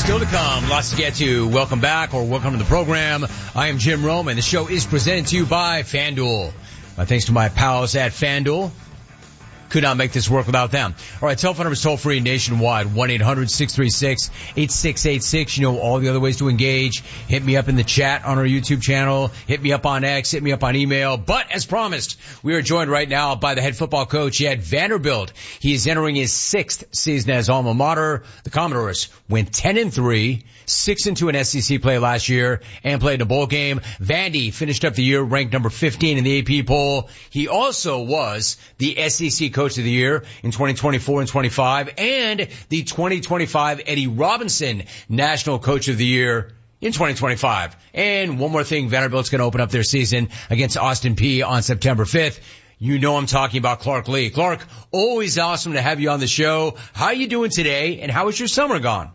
Still to come, lots to get to. Welcome back or welcome to the program. I am Jim Rome, and the show is presented to you by FanDuel. My thanks to my pals at FanDuel. Could not make this work without them. All right, telephone number is toll free nationwide, 1-800-636-8686. You know all the other ways to engage. Hit me up in the chat on our YouTube channel. Hit me up on X. Hit me up on email. But as promised, we are joined right now by the head football coach at Vanderbilt. He is entering his 6th season as alma mater. The Commodores went 10-3, 6-2 in SEC play last year, and played in a bowl game. Vandy finished up the year ranked number 15 in the AP poll. He also was the SEC Coach of the Year in 2024 and 25, and the 2025 Eddie Robinson National Coach of the Year in 2025. And one more thing, Vanderbilt's going to open up their season against Austin Peay on September 5th. You know I'm talking about Clark Lea. Clark, always awesome to have you on the show. How are you doing today, and how has your summer gone?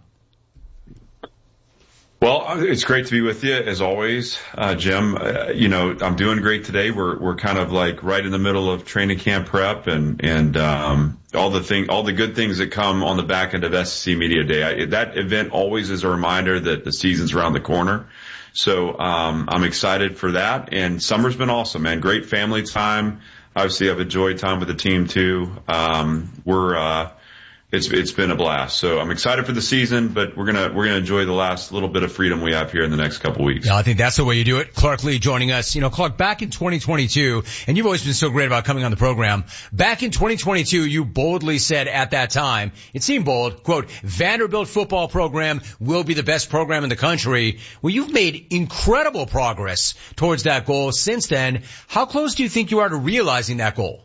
Well, it's great to be with you as always, Jim. I'm doing great today. We're kind of like right in the middle of training camp prep and all the good things that come on the back end of SEC Media Day. That event always is a reminder that the season's around the corner. So, I'm excited for that. And summer's been awesome, man. Great family time. Obviously, I've enjoyed time with the team too. It's been a blast. So I'm excited for the season, but we're gonna enjoy the last little bit of freedom we have here in the next couple weeks. Yeah, I think that's the way you do it. Clark Lea joining us. You know, Clark, back in 2022, and you've always been so great about coming on the program. Back in 2022, you boldly said at that time, it seemed bold, quote, Vanderbilt football program will be the best program in the country. Well, you've made incredible progress towards that goal since then. How close do you think you are to realizing that goal?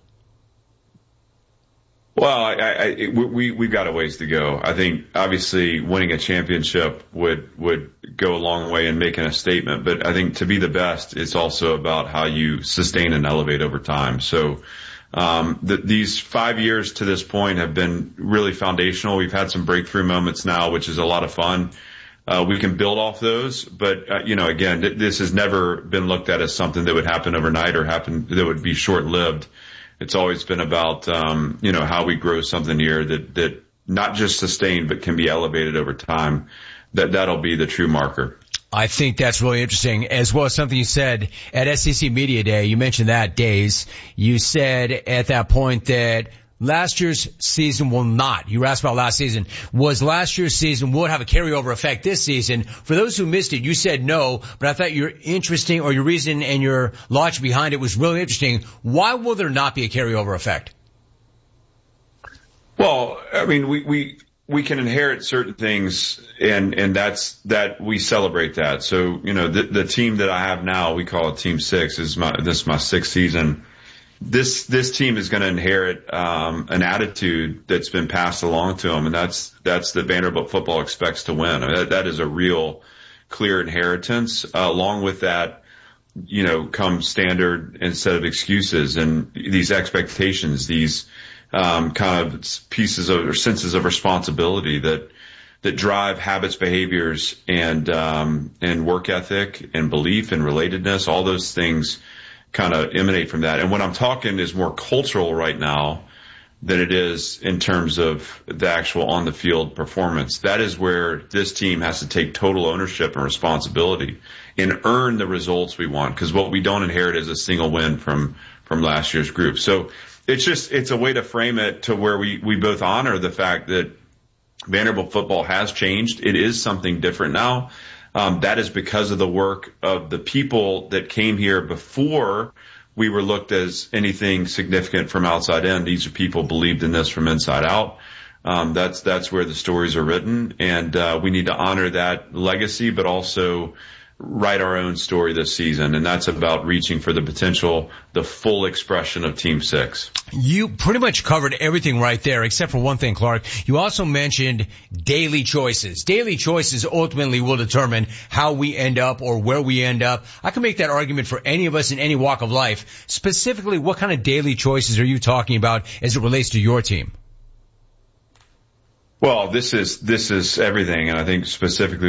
Well, we've got a ways to go. I think obviously winning a championship would go a long way in making a statement, but I think to be the best, it's also about how you sustain and elevate over time. So, these 5 years to this point have been really foundational. We've had some breakthrough moments now, which is a lot of fun. We can build off those, but, again, this has never been looked at as something that would happen overnight or that would be short-lived. It's always been about, how we grow something here that not just sustained, but can be elevated over time. That'll be the true marker. I think that's really interesting, as well as something you said at SEC Media Day. You mentioned that, Days. You said at that point that last year's season will not. You were asked about last season. Was last year's season will have a carryover effect this season? For those who missed it, you said no, but I thought your reason and your logic behind it was really interesting. Why will there not be a carryover effect? Well, I mean, we can inherit certain things and that's we celebrate that. So, the team that I have now, we call it Team 6, this is my 6th season. This team is going to inherit an attitude that's been passed along to them, and that's that Vanderbilt football expects to win. I mean, that is a real clear inheritance. Along with that, comes standard instead of excuses, and these expectations, these kind of pieces of or senses of responsibility that drive habits, behaviors, and work ethic and belief and relatedness. All those things kind of emanate from that. And what I'm talking is more cultural right now than it is in terms of the actual on the field performance. That is where this team has to take total ownership and responsibility and earn the results we want, because what we don't inherit is a single win from last year's group. So it's a way to frame it to where we both honor the fact that Vanderbilt football has changed. It is something different now. That is because of the work of the people that came here before we were looked as anything significant from outside in. These are people who believed in this from inside out. That's where the stories are written, and we need to honor that legacy, but also write our own story this season, and that's about reaching for the potential, the full expression of Team 6. You pretty much covered everything right there, except for one thing, Clark. You also mentioned daily choices. Daily choices ultimately will determine how we end up or where we end up. I can make that argument for any of us in any walk of life. Specifically, what kind of daily choices are you talking about as it relates to your team? Well, this is everything, and I think specifically